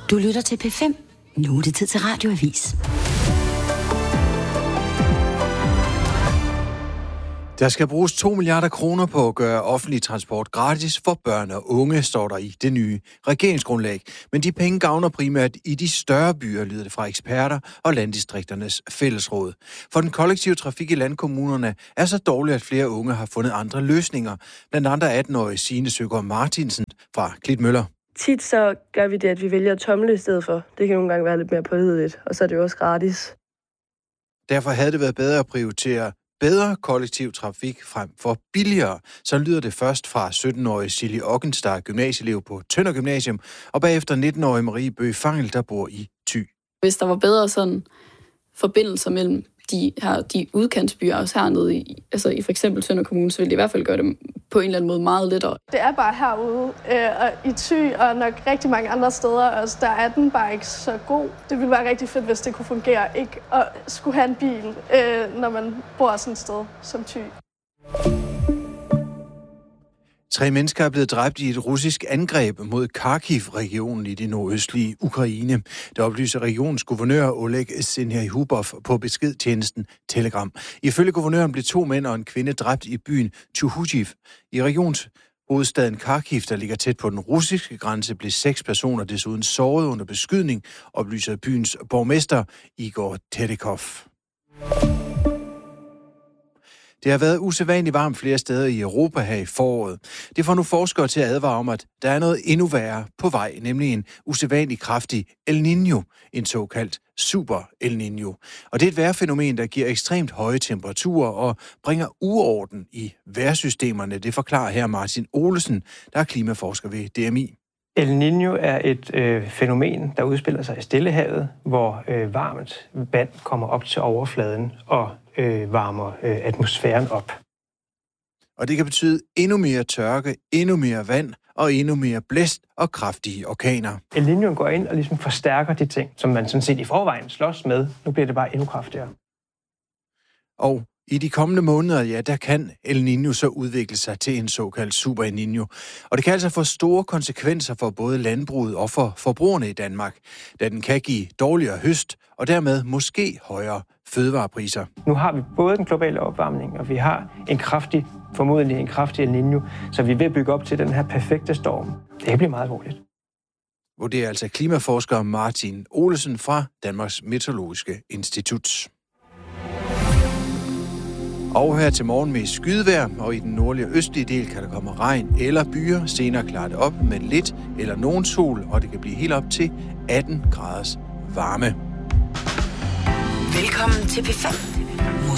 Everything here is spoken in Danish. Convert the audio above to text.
Du lytter til P5. Nu er det tid til Radioavis. Der skal bruges 2 milliarder kroner på at gøre offentlig transport gratis for børn og unge, står der i det nye regeringsgrundlag. Men de penge gavner primært i de større byer, lyder det fra eksperter og landdistrikternes fællesråd. For den kollektive trafik i landkommunerne er så dårlig, at flere unge har fundet andre løsninger. Blandt andre 18-årige Signe Søgaard Martinsen fra Klitmøller. Tit så gør vi det, at vi vælger at tomle i stedet for. Det kan nogle gange være lidt mere pålideligt, og så er det jo også gratis. Derfor havde det været bedre at prioritere bedre kollektiv trafik frem for billigere. Så lyder det først fra 17-årige Silje Ockenstad, gymnasieelev på Tønder Gymnasium, og bagefter 19-årige Marie Bøge Fangel, der bor i Thy. Hvis der var bedre sådan forbindelser mellem de udkantsbyer også hernede i for eksempel Tønder Kommune, så ville det i hvert fald gøre det på en eller anden måde meget lettere. Det er bare herude, og i Thy og nok rigtig mange andre steder også, der er den bare ikke så god. Det ville være rigtig fedt, hvis det kunne fungere, ikke at skulle have en bil, når man bor sådan et sted som Thy. 3 mennesker er blevet dræbt i et russisk angreb mod Kharkiv-regionen i det nordøstlige Ukraine. Det oplyser regionens guvernør Oleg Senjahubov på beskedtjenesten Telegram. Ifølge guvernøren blev 2 mænd og en kvinde dræbt i byen Chuhujiv. I regionshovedstaden Kharkiv, der ligger tæt på den russiske grænse, blev 6 personer desuden såret under beskydning, oplyser byens borgmester Igor Terekov. Det har været usædvanligt varmt flere steder i Europa her i foråret. Det får nu forskere til at advare om, at der er noget endnu værre på vej, nemlig en usædvanlig kraftig El Niño, en såkaldt super El Niño. Og det er et vejrfænomen, der giver ekstremt høje temperaturer og bringer uorden i vejrsystemerne. Det forklarer her Martin Olesen, der er klimaforsker ved DMI. El Niño er et fænomen, der udspiller sig i Stillehavet, hvor varmt vand kommer op til overfladen og varmer atmosfæren op. Og det kan betyde endnu mere tørke, endnu mere vand og endnu mere blæst og kraftige orkaner. El Niño går ind og ligesom forstærker de ting, som man sådan set i forvejen slås med. Nu bliver det bare endnu kraftigere. Og i de kommende måneder, ja, der kan El Niño så udvikle sig til en såkaldt Super El Niño. Og det kan altså få store konsekvenser for både landbruget og for forbrugerne i Danmark, da den kan give dårligere høst og dermed måske højere fødevarepriser. Nu har vi både den globale opvarmning, og vi har formodentlig en kraftig El Niño, så vi er ved at bygge op til den her perfekte storm. Det bliver meget alvorligt. Vurderer altså klimaforsker Martin Olesen fra Danmarks Meteorologiske Institut. Og her til morgen med skydevejr, og i den nordlige og østlige del kan der komme regn eller byer. Senere klarer det op med lidt eller nogen sol, og det kan blive helt op til 18 graders varme. Velkommen til P5.